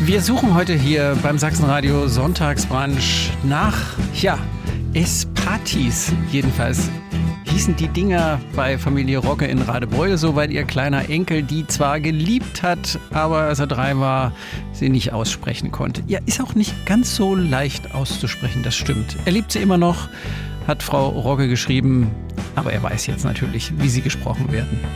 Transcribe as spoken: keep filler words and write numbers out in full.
Wir suchen heute hier beim Sachsenradio Sonntagsbrunch nach, ja, Espatis. Jedenfalls hießen die Dinger bei Familie Rogge in Radebeul so, weil ihr kleiner Enkel die zwar geliebt hat, aber als er drei war, sie nicht aussprechen konnte. Ja, ist auch nicht ganz so leicht auszusprechen, das stimmt. Er liebt sie immer noch, hat Frau Rogge geschrieben, aber er weiß jetzt natürlich, wie sie gesprochen werden.